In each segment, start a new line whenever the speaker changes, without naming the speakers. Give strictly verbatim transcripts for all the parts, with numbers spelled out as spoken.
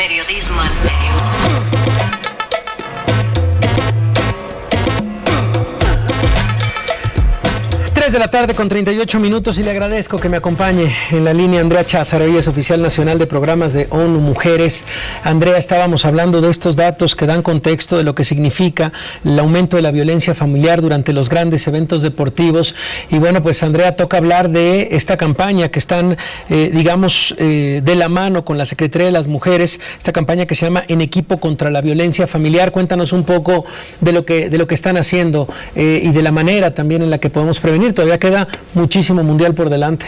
Periodismo en serio.
tres de la tarde con treinta y ocho minutos y le agradezco que me acompañe en la línea Andrea Cházaro. Ella es oficial nacional de programas de ONU Mujeres. Andrea, estábamos hablando de estos datos que dan contexto de lo que significa el aumento de la violencia familiar durante los grandes eventos deportivos. Y bueno, pues Andrea, toca hablar de esta campaña que están, eh, digamos, eh, de la mano con la Secretaría de las Mujeres, esta campaña que se llama En Equipo contra la Violencia Familiar. Cuéntanos un poco de lo que, de lo que están haciendo eh, y de la manera también en la que podemos prevenir. Todavía queda muchísimo mundial por delante.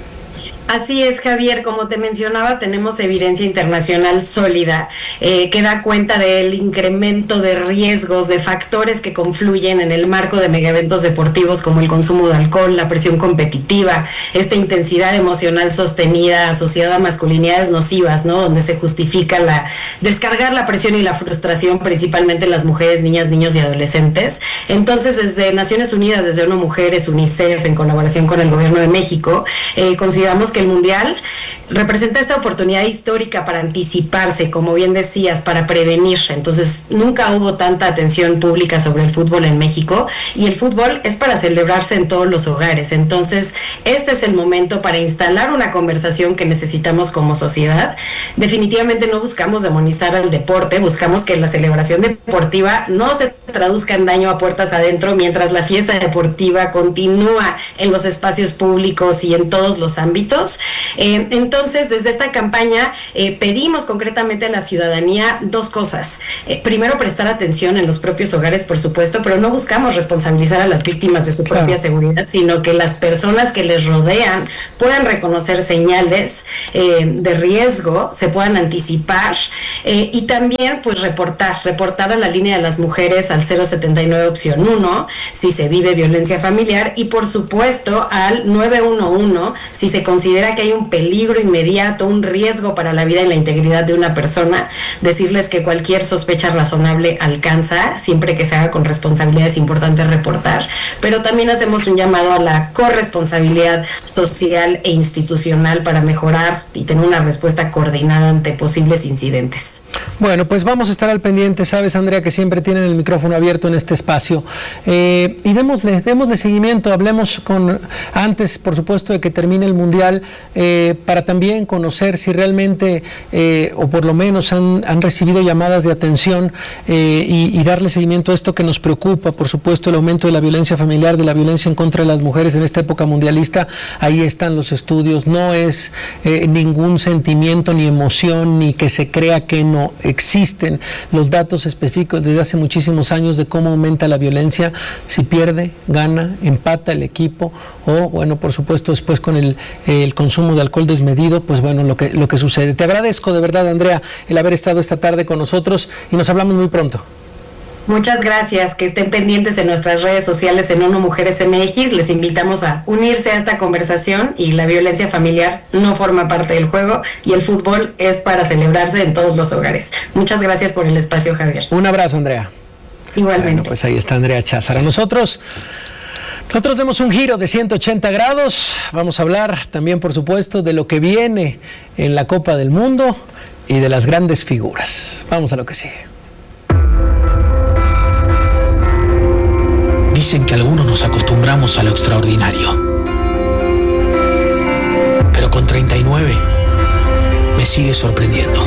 Así es, Javier, como te mencionaba, tenemos evidencia internacional sólida eh, que da cuenta del incremento de riesgos, de factores que confluyen en el marco de megaeventos deportivos como el consumo de alcohol, la presión competitiva, esta intensidad emocional sostenida asociada a masculinidades nocivas, ¿no? Donde se justifica la descargar la presión y la frustración principalmente en las mujeres, niñas, niños y adolescentes. Entonces, desde Naciones Unidas, desde ONU Mujeres, UNICEF, en colaboración con el Gobierno de México, eh, consideramos que el Mundial representa esta oportunidad histórica para anticiparse, como bien decías, para prevenir. Entonces, nunca hubo tanta atención pública sobre el fútbol en México, y el fútbol es para celebrarse en todos los hogares. Entonces, este es el momento para instalar una conversación que necesitamos como sociedad. Definitivamente no buscamos demonizar al deporte, buscamos que la celebración deportiva no se traduzca en daño a puertas adentro, mientras la fiesta deportiva continúa en los espacios públicos y en todos los ámbitos. Eh, entonces, desde esta campaña eh, pedimos concretamente a la ciudadanía dos cosas. Eh, primero, prestar atención en los propios hogares, por supuesto, pero no buscamos responsabilizar a las víctimas de su claro. propia seguridad, sino que las personas que les rodean puedan reconocer señales eh, de riesgo, se puedan anticipar eh, y también pues reportar, reportar a la línea de las mujeres al cero setenta y nueve opción uno si se vive violencia familiar, y por supuesto al nueve uno uno si se considera que hay un peligro inmediato, un riesgo para la vida y la integridad de una persona. Decirles que cualquier sospecha razonable alcanza, siempre que se haga con responsabilidad. Es importante reportar, pero también hacemos un llamado a la corresponsabilidad social e institucional para mejorar y tener una respuesta coordinada ante posibles incidentes.
Bueno, pues vamos a estar al pendiente. Sabes, Andrea, que siempre tienen el micrófono abierto en este espacio. Eh, y démosle, démosle seguimiento. Hablemos con antes, por supuesto, de que termine el Mundial, eh, para también conocer si realmente, eh, o por lo menos han, han recibido llamadas de atención eh, y, y darle seguimiento a esto que nos preocupa, por supuesto, el aumento de la violencia familiar, de la violencia en contra de las mujeres en esta época mundialista. Ahí están los estudios. No es eh, ningún sentimiento ni emoción, ni que se crea que no existen los datos específicos desde hace muchísimos años de cómo aumenta la violencia. Si pierde, gana, empata el equipo, o bueno, por supuesto, después con el, el consumo de alcohol desmedido, pues bueno, lo que, lo que sucede. Te agradezco de verdad, Andrea, el haber estado esta tarde con nosotros, y nos hablamos muy pronto.
Muchas gracias, que estén pendientes en nuestras redes sociales en ONU Mujeres M X. Les invitamos a unirse a esta conversación, y la violencia familiar no forma parte del juego, y el fútbol es para celebrarse en todos los hogares. Muchas gracias por el espacio, Javier.
Un abrazo, Andrea.
Igualmente.
Bueno, pues ahí está Andrea Cházaro. Nosotros... Nosotros demos un giro de ciento ochenta grados, vamos a hablar también, por supuesto, de lo que viene en la Copa del Mundo y de las grandes figuras. Vamos a lo que sigue.
Dicen que algunos nos acostumbramos a lo extraordinario, pero con treinta y nueve me sigue sorprendiendo.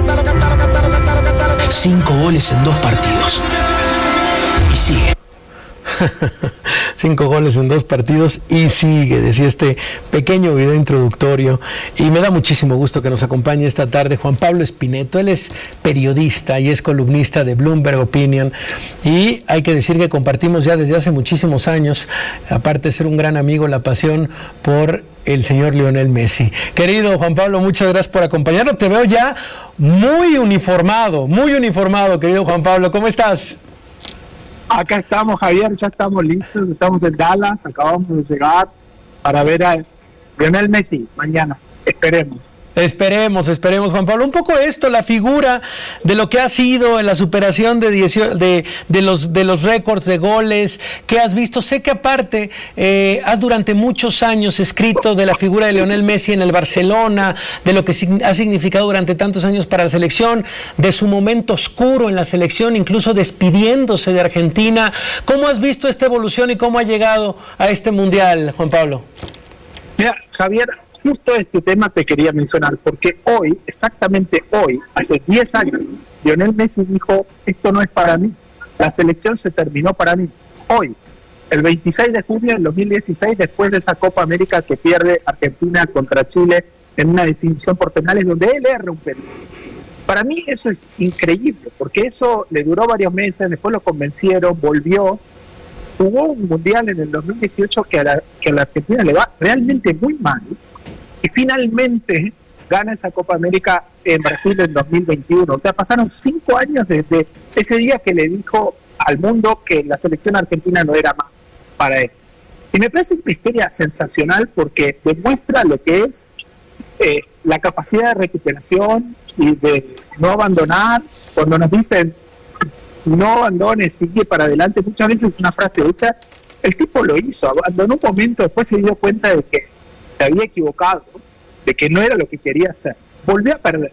Cinco goles en dos partidos. Y sigue.
Cinco goles en dos partidos y sigue, decía este pequeño video introductorio. Y me da muchísimo gusto que nos acompañe esta tarde Juan Pablo Espineto. Él es periodista y es columnista de Bloomberg Opinion, y hay que decir que compartimos ya desde hace muchísimos años, aparte de ser un gran amigo, la pasión por el señor Lionel Messi. Querido Juan Pablo, muchas gracias por acompañarnos. Te veo ya muy uniformado, muy uniformado, querido Juan Pablo. ¿Cómo estás?
Acá estamos, Javier, ya estamos listos, estamos en Dallas, acabamos de llegar para ver a Lionel Messi mañana. esperemos.
Esperemos, esperemos, Juan Pablo. Un poco esto, la figura de lo que ha sido en la superación de, dieciocho, de, de los de los récords de goles que has visto. Sé que aparte eh, has durante muchos años escrito de la figura de Lionel Messi en el Barcelona, de lo que ha significado durante tantos años para la selección, de su momento oscuro en la selección, incluso despidiéndose de Argentina. ¿Cómo has visto esta evolución y cómo ha llegado a este Mundial, Juan Pablo?
Mira, Javier, justo este tema te quería mencionar, porque hoy, exactamente hoy, hace diez años, Lionel Messi dijo, esto no es para mí, la selección se terminó para mí. Hoy, el veintiséis de junio del dos mil dieciséis, después de esa Copa América que pierde Argentina contra Chile en una definición por penales donde él erra un penal. Para mí eso es increíble, porque eso le duró varios meses, después lo convencieron, volvió. Jugó un mundial en el dos mil dieciocho que a la, que a la Argentina le va realmente muy mal, y finalmente gana esa Copa América en Brasil en dos mil veintiuno. O sea, pasaron cinco años desde ese día que le dijo al mundo que la selección argentina no era más para él. Y me parece una historia sensacional porque demuestra lo que es eh, la capacidad de recuperación y de no abandonar. Cuando nos dicen no abandones, sigue para adelante, muchas veces es una frase hecha. El tipo lo hizo, abandonó un momento, después se dio cuenta de que se había equivocado, de que no era lo que quería hacer, volvió a perder,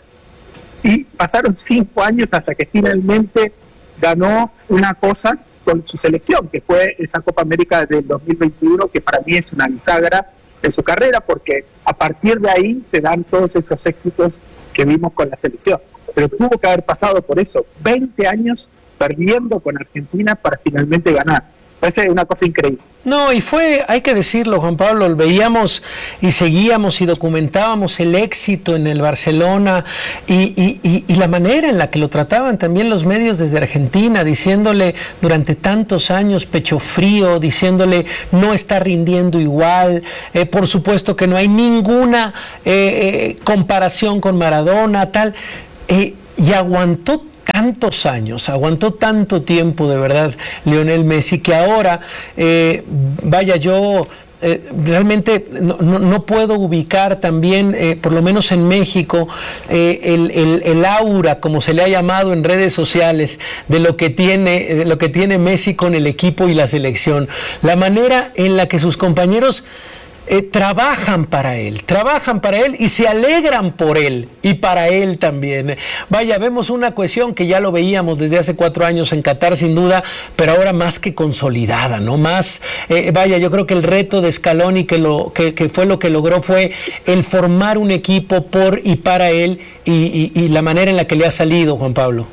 y pasaron cinco años hasta que finalmente ganó una cosa con su selección, que fue esa Copa América del dos mil veintiuno, que para mí es una bisagra de su carrera, porque a partir de ahí se dan todos estos éxitos que vimos con la selección, pero tuvo que haber pasado por eso, veinte años perdiendo con Argentina para finalmente ganar. Parece una cosa increíble.
No, y fue, hay que decirlo, Juan Pablo, veíamos y seguíamos y documentábamos el éxito en el Barcelona y, y, y, y la manera en la que lo trataban también los medios desde Argentina, diciéndole durante tantos años pecho frío, diciéndole no está rindiendo igual, eh, por supuesto que no hay ninguna eh, eh, comparación con Maradona, tal, eh, y aguantó tantos años, aguantó tanto tiempo de verdad Lionel Messi, que ahora, eh, vaya, yo eh, realmente no, no, no puedo ubicar también, eh, por lo menos en México, eh, el, el, el aura, como se le ha llamado en redes sociales, de lo que tiene, de lo que tiene Messi con el equipo y la selección, la manera en la que sus compañeros Eh, trabajan para él, trabajan para él y se alegran por él y para él también. Vaya, vemos una cohesión que ya lo veíamos desde hace cuatro años en Qatar sin duda, pero ahora más que consolidada, ¿no? Más, eh, vaya, yo creo que el reto de Scaloni que, lo, que, que fue lo que logró fue el formar un equipo por y para él y, y, y la manera en la que le ha salido, Juan Pablo.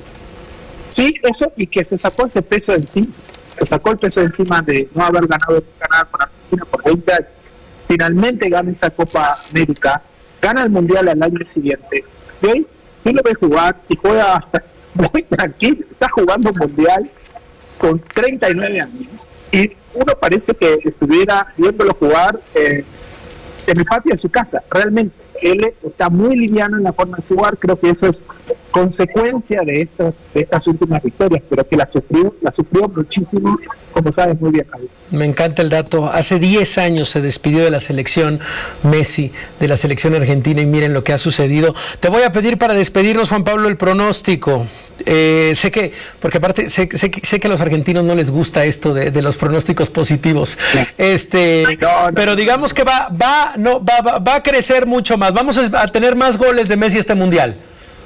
Sí, eso, y que se sacó ese peso de encima, se sacó el peso de encima de no haber ganado nada con Argentina por veinte años. Finalmente gana esa Copa América, gana el Mundial al año siguiente, y hoy tú lo ves jugar y juega muy tranquilo, está jugando un Mundial con treinta y nueve años, y uno parece que estuviera viéndolo jugar eh, en el patio de su casa. Realmente, él está muy liviano en la forma de jugar, creo que eso es consecuencia de estas de estas últimas victorias, pero que la sufrió, la sufrió muchísimo, como sabes muy bien, Javier.
Me encanta el dato. Hace diez años se despidió de la selección Messi, de la selección argentina, y miren lo que ha sucedido. Te voy a pedir para despedirnos, Juan Pablo, el pronóstico. Eh, sé que, porque aparte sé, sé, sé que a los argentinos no les gusta esto de, de los pronósticos positivos. No. Este, no, no, pero digamos que va, va, no, va, va, va a crecer mucho más. Vamos a tener más goles de Messi este mundial.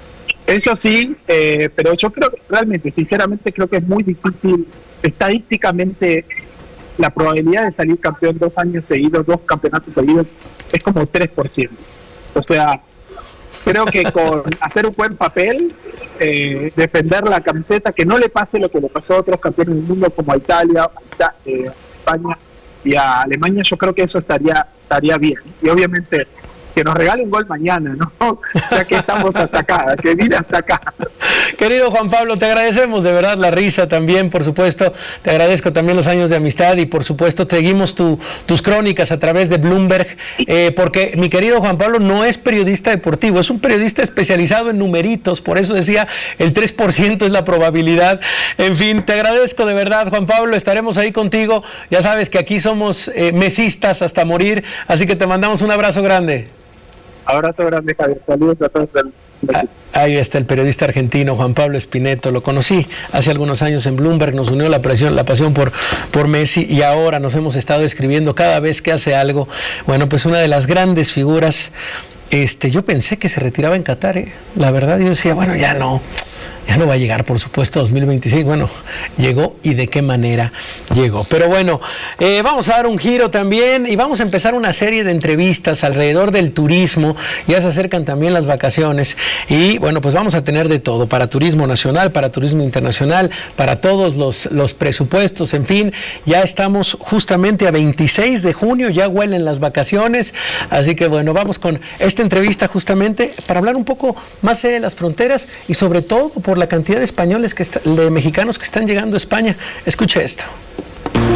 Eso sí, eh, pero yo creo que realmente, sinceramente, creo que es muy difícil estadísticamente. La probabilidad de salir campeón dos años seguidos, dos campeonatos seguidos, es como tres por ciento. O sea, creo que con hacer un buen papel, eh, defender la camiseta, que no le pase lo que le pasó a otros campeones del mundo como a Italia, a eh, España y a Alemania, yo creo que eso estaría estaría bien. Y obviamente que nos regale un gol mañana, ¿no? Ya que estamos hasta acá, que viene hasta acá.
Querido Juan Pablo, te agradecemos de verdad la risa también, por supuesto, te agradezco también los años de amistad y por supuesto seguimos tu, tus crónicas a través de Bloomberg, eh, porque mi querido Juan Pablo no es periodista deportivo, es un periodista especializado en numeritos, por eso decía el tres por ciento es la probabilidad. En fin, te agradezco de verdad, Juan Pablo, estaremos ahí contigo, ya sabes que aquí somos eh, mesistas hasta morir, así que te mandamos un abrazo grande.
Abrazo grande, Javier. Saludos a todos.
Ah, ahí está el periodista argentino Juan Pablo Espineto. Lo conocí hace algunos años en Bloomberg, nos unió la pasión, la pasión por, por Messi, y ahora nos hemos estado escribiendo cada vez que hace algo. Bueno, pues una de las grandes figuras. Este, yo pensé que se retiraba en Qatar, ¿eh? La verdad, yo decía, bueno, ya no. Ya no va a llegar, por supuesto, dos mil veintiséis. Bueno, llegó, y de qué manera llegó. Pero bueno, eh, vamos a dar un giro también y vamos a empezar una serie de entrevistas alrededor del turismo. Ya se acercan también las vacaciones y bueno, pues vamos a tener de todo, para turismo nacional, para turismo internacional, para todos los, los presupuestos, en fin. Ya estamos justamente a veintiséis de junio, ya huelen las vacaciones. Así que bueno, vamos con esta entrevista justamente para hablar un poco más de las fronteras y sobre todo por la cantidad de españoles, que está, de mexicanos que están llegando a España. Escuche esto.